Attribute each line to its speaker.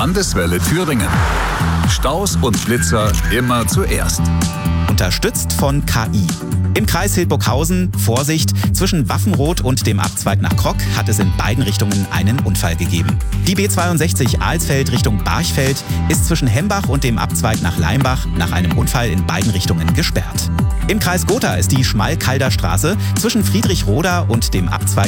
Speaker 1: Landeswelle Thüringen. Staus und Blitzer immer zuerst.
Speaker 2: Unterstützt von KI. Im Kreis Hildburghausen, Vorsicht, zwischen Waffenrot und dem Abzweig nach Krock hat es in beiden Richtungen einen Unfall gegeben. Die B62 Alsfeld Richtung Barchfeld ist zwischen Hembach und dem Abzweig nach Leimbach nach einem Unfall in beiden Richtungen gesperrt. Im Kreis Gotha ist die Schmalkalder Straße zwischen Friedrichroda und dem Abzweig